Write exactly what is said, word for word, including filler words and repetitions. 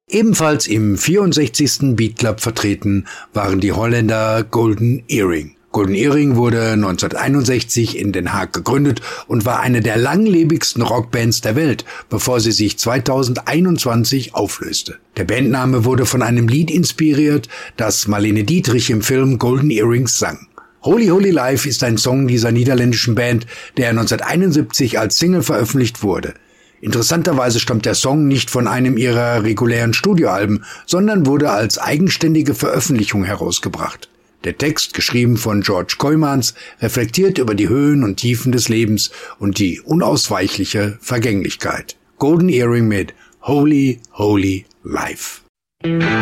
Ebenfalls im vierundsechzigsten Beat Club vertreten waren die Holländer Golden Earring. Golden Earring wurde neunzehnhunderteinundsechzig in Den Haag gegründet und war eine der langlebigsten Rockbands der Welt, bevor sie sich zweitausendeinundzwanzig auflöste. Der Bandname wurde von einem Lied inspiriert, das Marlene Dietrich im Film Golden Earrings sang. Holy Holy Life ist ein Song dieser niederländischen Band, der neunzehnhunderteinundsiebzig als Single veröffentlicht wurde. Interessanterweise stammt der Song nicht von einem ihrer regulären Studioalben, sondern wurde als eigenständige Veröffentlichung herausgebracht. Der Text, geschrieben von George Kooijmans, reflektiert über die Höhen und Tiefen des Lebens und die unausweichliche Vergänglichkeit. Golden Earring mit Holy Holy Life.